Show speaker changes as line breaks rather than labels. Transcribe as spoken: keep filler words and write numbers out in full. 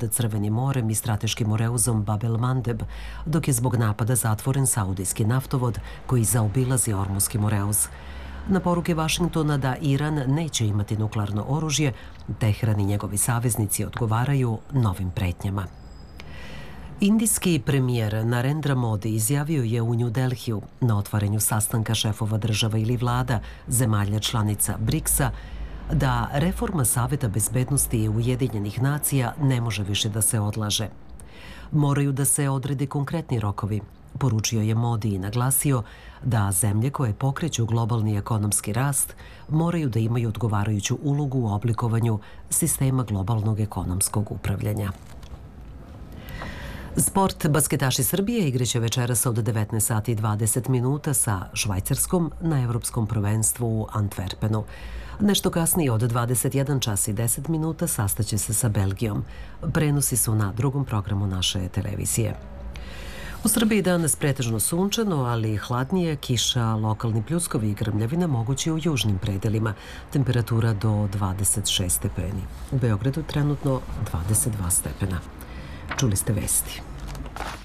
nad Crvenim morem i strateškim Moreuzom Bab el-Mandeb, dok je zbog napada zatvoren saudijski naftovod koji zaobilazi Ormuski Moreuz. Na poruke Vašingtona da Iran neće imati nuklearno oružje, Tehran i njegovi saveznici odgovaraju novim pretnjama. Indijski premijer Narendra Modi izjavio je u New Delhiju na otvaranju sastanka šefova država ili vlada zemalja članica briksa da reforma Saveta bezbednosti Ujedinjenih nacija ne može više da se odlaže. Moraju da se odrede konkretni rokovi, poručio je Modi i naglasio da zemlje koje pokreću globalni ekonomski rast moraju da imaju odgovarajuću ulogu u oblikovanju sistema globalnog ekonomskog upravljanja. Sport. Basketaši Srbije igraće večeras od devetnaest sati i dvadeset minuta sa Švajcarskom na Evropskom prvenstvu u Antwerpenu. Nešto kasnije od dvadeset jedan čas i deset minuta sastaće se sa Belgijom. Prenosi su na drugom programu naše televizije. U Srbiji danas pretežno sunčano, ali hladnije, kiša, lokalni pljuskovi i grmljavina mogući u južnim predelima. Temperatura do dvadeset šest stepeni. U Beogradu trenutno dvadeset dva stepena. Čuli ste vesti.